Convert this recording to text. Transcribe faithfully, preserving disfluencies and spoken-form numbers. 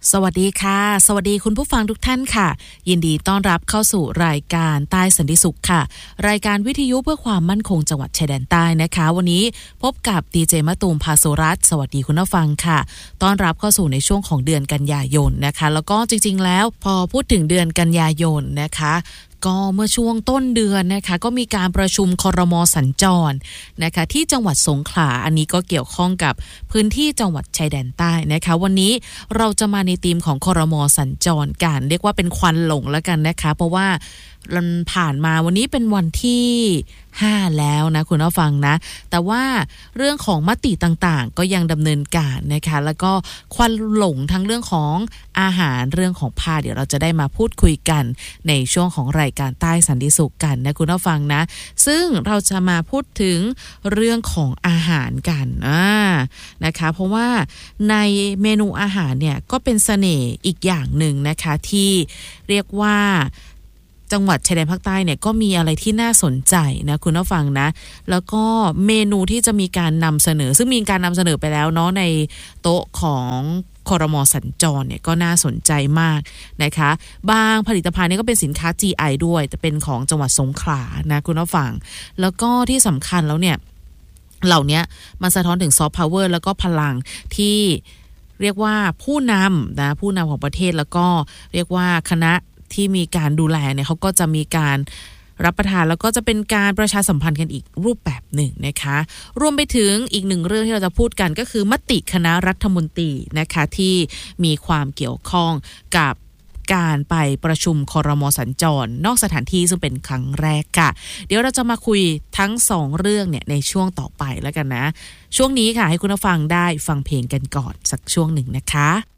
สวัสดีค่ะสวัสดีคุณผู้ฟังทุกท่านค่ะยินดีต้อนรับเข้าสู่รายการใต้สันติสุขค่ะรายการวิทยุเพื่อความมั่นคงจังหวัดชายแดนใต้นะคะวันนี้พบกับดีเจมะตูมภาสุรัตน์สวัสดีคุณผู้ฟังค่ะต้อนรับเข้าสู่ในช่วงของเดือนกันยายนนะคะแล้วก็จริงๆแล้วพอพูดถึงเดือนกันยายนนะคะก็เมื่อช่วงต้นเดือนนะคะก็มีการประชุมครม.สัญจรนะคะที่จังหวัดสงขลาอันนี้ก็เกี่ยวข้องกับพื้นที่จังหวัดชายแดนใต้นะคะวันนี้เราจะมาในธีมของครม.สัญจรกันเรียกว่าเป็นควันหลงแล้วกันนะคะเพราะว่ามันผ่านมาวันนี้เป็นวันที่ห้าแล้วนะคุณผู้ฟังนะแต่ว่าเรื่องของมติต่างๆก็ยังดำเนินการนะคะแล้วก็ควันหลงทั้งเรื่องของอาหารเรื่องของผ้าเดี๋ยวเราจะได้มาพูดคุยกันในช่วงของรายการใต้สันติสุขกันนะคุณผู้ฟังนะซึ่งเราจะมาพูดถึงเรื่องของอาหารกันอ่านะคะเพราะว่าในเมนูอาหารเนี่ยก็เป็นเสน่ห์อีกอย่างหนึ่งนะคะที่เรียกว่าจังหวัดชายแดนภาคใต้เนี่ยก็มีอะไรที่น่าสนใจนะคุณผู้ฟังนะแล้วก็เมนูที่จะมีการนำเสนอซึ่งมีการนำเสนอไปแล้วเนาะในโต๊ะของครม.สัญจรเนี่ยก็น่าสนใจมากนะคะบางผลิตภัณฑ์นี่ก็เป็นสินค้า จี ไอ ด้วยแต่เป็นของจังหวัดสงขลานะคุณผู้ฟังแล้วก็ที่สำคัญแล้วเนี่ยเหล่านี้มันสะท้อนถึงซอฟต์พาวเวอร์แล้วก็พลังที่เรียกว่าผู้นำนะผู้นำของประเทศแล้วก็เรียกว่าคณะที่มีการดูแลเนี่ยเขาก็จะมีการรับประทานแล้วก็จะเป็นการประชาสัมพันธ์กันอีกรูปแบบหนึ่งนะคะรวมไปถึงอีกหนึ่งเรื่องที่เราจะพูดกันก็คือมติคณะรัฐมนตรีนะคะที่มีความเกี่ยวข้องกับการไปประชุมครม.สัญจรนอกสถานที่ซึ่งเป็นครั้งแรกค่ะเดี๋ยวเราจะมาคุยทั้งสองเรื่องเนี่ยในช่วงต่อไปแล้วกันนะช่วงนี้ค่ะให้คุณผู้ฟังได้ฟังเพลงกันก่อนสักช่วงหนึ่งนะคะ